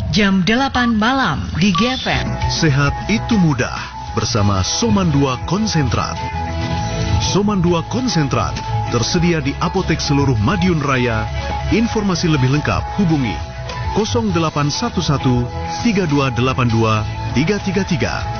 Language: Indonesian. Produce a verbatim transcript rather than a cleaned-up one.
jam delapan malam di G F M. Sehat itu mudah bersama Soman dua Konsentrat. Soman dua Konsentrat tersedia di apotek seluruh Madiun Raya. Informasi lebih lengkap hubungi nol delapan satu satu tiga dua delapan dua tiga tiga tiga.